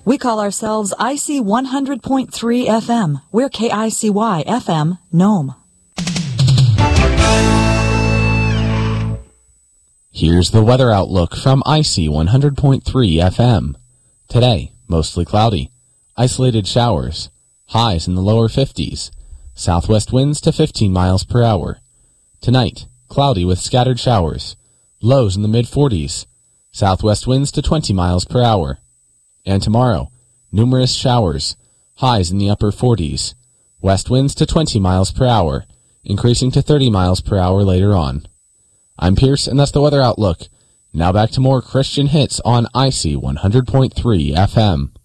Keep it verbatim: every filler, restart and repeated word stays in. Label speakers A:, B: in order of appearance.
A: We call ourselves I C one hundred point three F M. We're K I C Y F M, Nome.
B: Here's the weather outlook from I C one hundred point three F M. Today, mostly cloudy. Isolated showers. Highs in the lower fifties. Southwest winds to fifteen miles per hour. Tonight, cloudy with scattered showers. Lows in the mid-forties. Southwest winds to twenty miles per hour. And tomorrow, numerous showers. Highs in the upper forties. West winds to twenty miles per hour, increasing to thirty miles per hour later on. I'm Pierce, and that's the weather outlook. Now back to more Christian hits on I C one hundred point three F M.